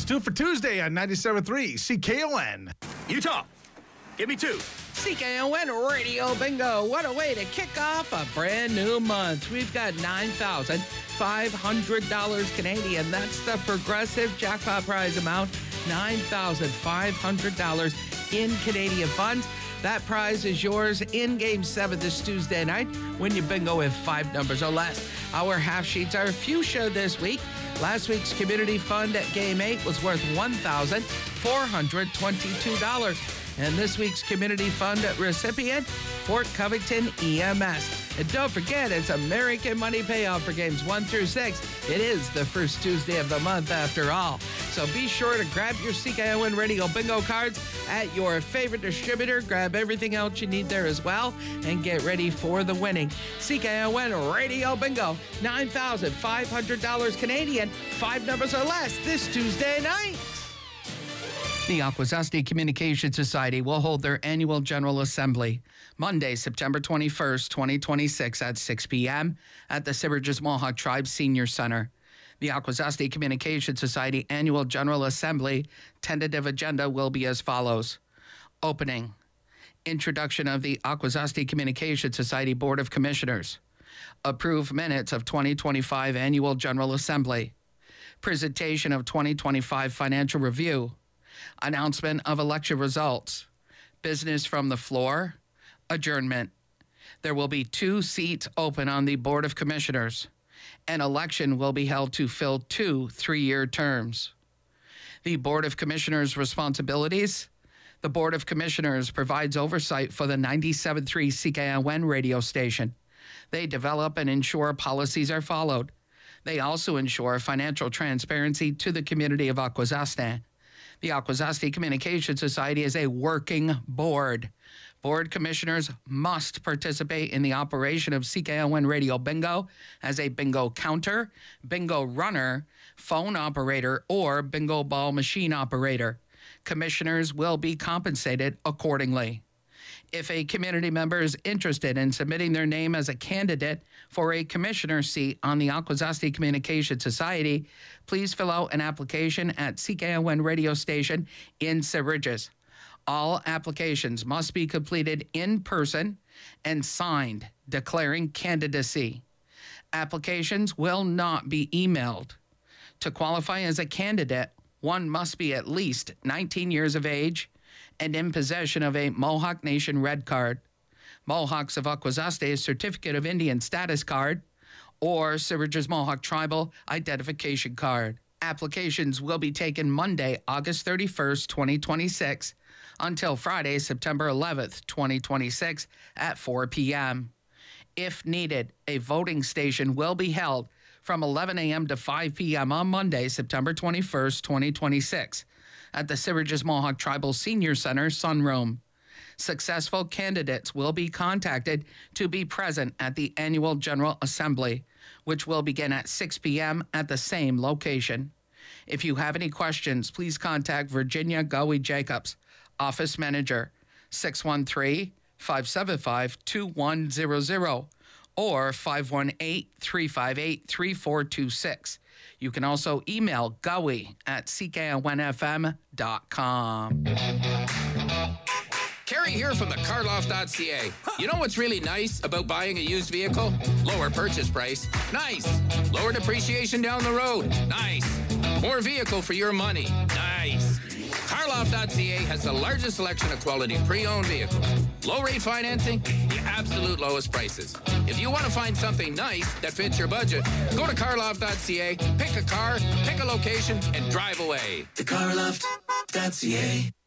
2 for Tuesday on 97.3 CKON. Utah, give me 2. CKON Radio Bingo. What a way to kick off a brand new month. We've got $9,500 Canadian. That's the progressive jackpot prize amount. $9,500 in Canadian funds. That prize is yours in Game 7 this Tuesday night when you bingo with 5 numbers or less. Our half sheets are fuchsia this week. Last week's community fund at Game 8 was worth $1,422. And this week's community fund recipient, Fort Covington EMS. And don't forget, it's American Money Payoff for games 1 through 6. It is the first Tuesday of the month after all. So be sure to grab your CKON Radio Bingo cards at your favorite distributor. Grab everything else you need there as well. And get ready for the winning CKON Radio Bingo. $9,500 Canadian. 5 numbers or less this Tuesday night. The Akwesasne Communication Society will hold their annual General Assembly Monday, September 21st, 2026 at 6 p.m. at the Sybberges Mohawk Tribe Senior Center. The Akwesasne Communication Society Annual General Assembly tentative agenda will be as follows. Opening. Introduction of the Akwesasne Communication Society Board of Commissioners. Approve minutes of 2025 Annual General Assembly. Presentation of 2025 Financial Review. Announcement of election results. Business from the floor. Adjournment. There will be 2 seats open on the Board of Commissioners. An election will be held to fill 2 3-year terms. The Board of Commissioners' responsibilities. The Board of Commissioners provides oversight for the 97.3 CKON radio station. They develop and ensure policies are followed. They also ensure financial transparency to the community of Akwesasne. The Akwesasne Communication Society is a working board. Board commissioners must participate in the operation of CKON Radio Bingo as a bingo counter, bingo runner, phone operator, or bingo ball machine operator. Commissioners will be compensated accordingly. If a community member is interested in submitting their name as a candidate for a commissioner seat on the Akwesasne Communication Society, please fill out an application at CKON radio station in Sybberges. All applications must be completed in person and signed declaring candidacy. Applications will not be emailed. To qualify as a candidate, one must be at least 19 years of age and in possession of a Mohawk Nation Red Card, Mohawks of Akwesasne Certificate of Indian Status Card, or Sybberges Mohawk Tribal Identification Card. Applications will be taken Monday, August 31st, 2026, until Friday, September 11th, 2026 at 4 p.m. If needed, a voting station will be held from 11 a.m. to 5 p.m. on Monday, September 21st, 2026. At the Sybberges Mohawk Tribal Senior Center Sunroom. Successful candidates will be contacted to be present at the Annual General Assembly, which will begin at 6 p.m. at the same location. If you have any questions, please contact Virginia Gowie Jacobs, Office Manager, 613-575-2100 or 518-358-3426. You can also email Gowie at ckonfm.com. Kerry here from the carloft.ca. You know what's really nice about buying a used vehicle? Lower purchase price. Nice. Lower depreciation down the road. Nice. More vehicle for your money. Nice. Carloft.ca has the largest selection of quality pre-owned vehicles. Low rate financing, the absolute lowest prices. If you want to find something nice that fits your budget, go to Carloft.ca, pick a car, pick a location, and drive away. The Carloft.ca.